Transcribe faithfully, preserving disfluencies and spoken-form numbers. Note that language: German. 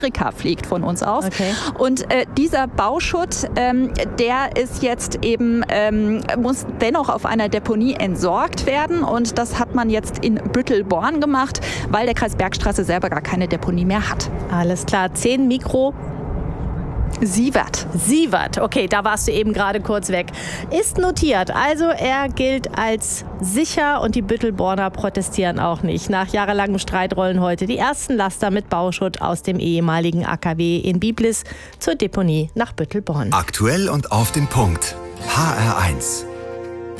Amerika fliegt von uns aus. Okay. Und äh, dieser Bauschutt, ähm, der ist jetzt eben, ähm, muss dennoch auf einer Deponie entsorgt werden. Und das hat man jetzt in Büttelborn gemacht, weil der Kreis Bergstraße selber gar keine Deponie mehr hat. Alles klar, zehn Mikro. Sievert. Sievert, okay, da warst du eben gerade kurz weg. Ist notiert, also er gilt als sicher und die Büttelborner protestieren auch nicht. Nach jahrelangem Streit rollen heute die ersten Laster mit Bauschutt aus dem ehemaligen A K W in Biblis zur Deponie nach Büttelborn. Aktuell und auf den Punkt. H R eins.